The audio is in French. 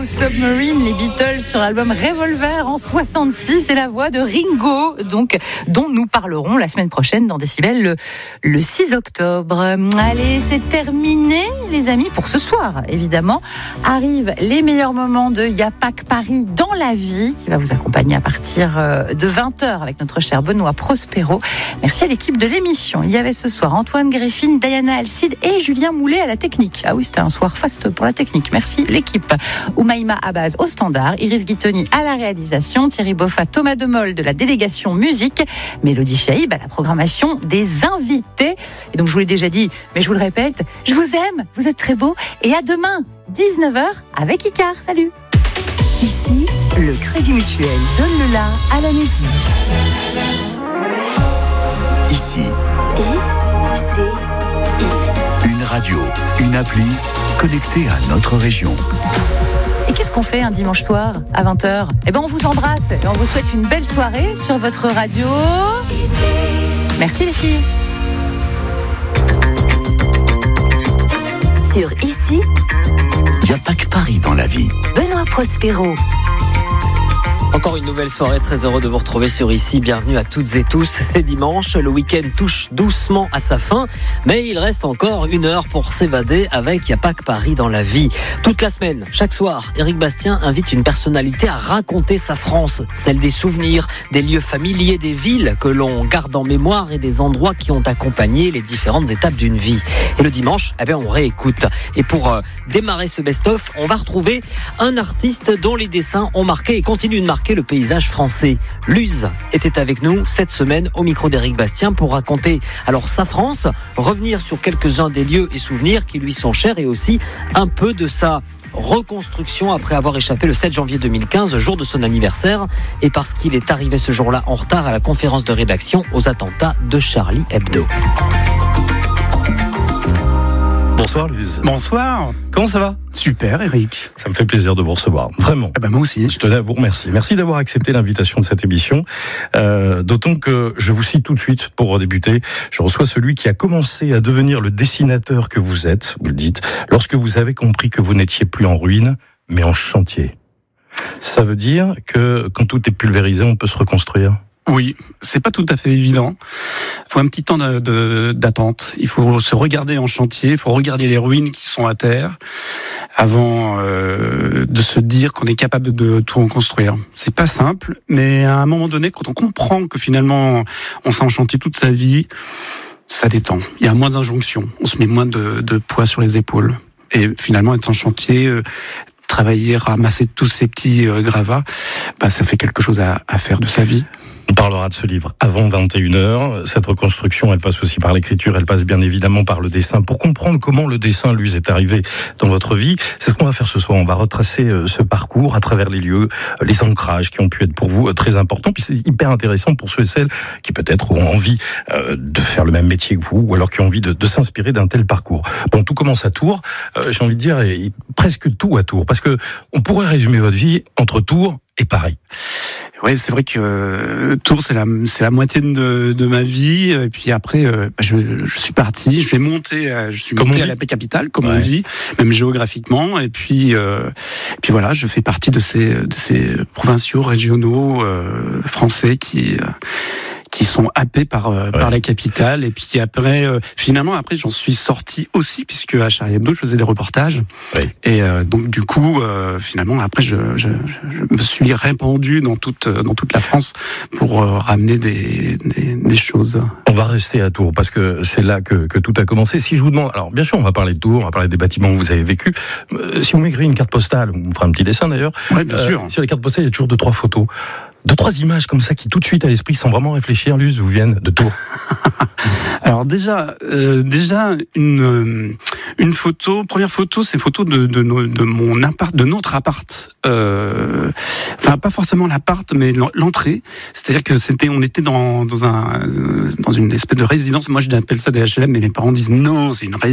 Submarine, les Beatles sur l'album Revolver en 66 et la voix de Ringo, donc, dont nous parlerons la semaine prochaine dans Décibel le 6 octobre. Allez, c'est terminé les amis pour ce soir, évidemment. Arrivent les meilleurs moments de Y'a pas que Paris dans la vie qui va vous accompagner à partir de 20h avec notre cher Benoît Prospero. Merci à l'équipe de l'émission. Il y avait ce soir Antoine Greffine, Diana Alcide et Julien Moulet à la technique. Ah oui, c'était un soir faste pour la technique. Merci l'équipe. Oumaïma Abbaz au standard, Iris Guitoni à la réalisation, Thierry Boffa, Thomas Demol de la délégation musique, Mélodie Chaïb à la programmation des invités. Et donc je vous l'ai déjà dit, mais je vous le répète, je vous aime, vous êtes très beaux et à demain 19h avec Icar. Salut. Ici, le Crédit Mutuel donne le la à la musique. Ici, une radio, une appli connectée à notre région. Et qu'est-ce qu'on fait un dimanche soir à 20h ? Eh bien, on vous embrasse et on vous souhaite une belle soirée sur votre radio. Merci les filles. Sur Ici, Il n'y a pas que Paris dans la vie. Benoît Prospero. Encore une nouvelle soirée, très heureux de vous retrouver sur Ici. Bienvenue à toutes et tous. C'est dimanche, le week-end touche doucement à sa fin, mais il reste encore une heure pour s'évader avec Y'a pas que Paris dans la vie. Toute la semaine, chaque soir, Éric Bastien invite une personnalité à raconter sa France, celle des souvenirs, des lieux familiers, des villes que l'on garde en mémoire et des endroits qui ont accompagné les différentes étapes d'une vie. Et le dimanche, on réécoute. Et pour démarrer ce best-of, on va retrouver un artiste dont les dessins ont marqué et continuent de marquer le paysage français. Luz était avec nous cette semaine au micro d'Éric Bastien pour raconter alors sa France, revenir sur quelques-uns des lieux et souvenirs qui lui sont chers et aussi un peu de sa reconstruction après avoir échappé le 7 janvier 2015, jour de son anniversaire, et parce qu'il est arrivé ce jour-là en retard à la conférence de rédaction aux attentats de Charlie Hebdo. Bonsoir Luz. Bonsoir. Comment ça va ? Super Eric. Ça me fait plaisir de vous recevoir, vraiment. Moi aussi. Je tenais à vous remercier. Merci d'avoir accepté l'invitation de cette émission. D'autant que je vous cite tout de suite pour débuter. Je reçois celui qui a commencé à devenir le dessinateur que vous êtes, vous le dites, lorsque vous avez compris que vous n'étiez plus en ruine, mais en chantier. Ça veut dire que quand tout est pulvérisé, on peut se reconstruire ? Oui, c'est pas tout à fait évident. Il faut un petit temps d'attente. Il faut se regarder en chantier, il faut regarder les ruines qui sont à terre avant de se dire qu'on est capable de tout reconstruire. C'est pas simple, mais à un moment donné, quand on comprend que finalement on s'est en chantier toute sa vie, ça détend. Il y a moins d'injonctions, on se met moins de poids sur les épaules. Et finalement, être en chantier, travailler, ramasser tous ces petits gravats, ça fait quelque chose à faire de sa vie. On parlera de ce livre avant 21h. Cette reconstruction, elle passe aussi par l'écriture, elle passe bien évidemment par le dessin. Pour comprendre comment le dessin, lui, est arrivé dans votre vie, c'est ce qu'on va faire ce soir. On va retracer ce parcours à travers les lieux, les ancrages qui ont pu être pour vous très importants. Puis c'est hyper intéressant pour ceux et celles qui peut-être ont envie de faire le même métier que vous, ou alors qui ont envie de s'inspirer d'un tel parcours. Bon, tout commence à Tours. J'ai envie de dire presque tout à Tours, parce que on pourrait résumer votre vie entre Tours et Paris. Ouais, c'est vrai que Tours, c'est la moitié de ma vie. Et puis après, je suis parti. Je suis monté à la capitale, comme on dit, même géographiquement. Et puis voilà, je fais partie de ces provinciaux, régionaux français qui sont happés par la capitale. Et puis après, finalement, j'en suis sorti aussi, puisque à Charlie Hebdo, je faisais des reportages. Oui. Et donc, du coup, finalement, après, je me suis répandu dans toute la France pour ramener des choses. On va rester à Tours, parce que c'est là que tout a commencé. Si je vous demande, alors bien sûr, on va parler de Tours, on va parler des bâtiments que vous avez vécus. Si vous m'écrivez une carte postale, on fera un petit dessin d'ailleurs. Oui, bien sûr. Sur les cartes postales, il y a toujours 2-3 photos. 2-3 images comme ça qui tout de suite à l'esprit, sans vraiment réfléchir, Luz, vous viennent de Tours. Alors déjà une photo, première photo, c'est photo de mon appart, de notre appart. Pas forcément l'appart, mais l'entrée. C'est-à-dire que on était dans une espèce de résidence. Moi, je appelle ça des HLM, mais mes parents disent non, c'est une résidence.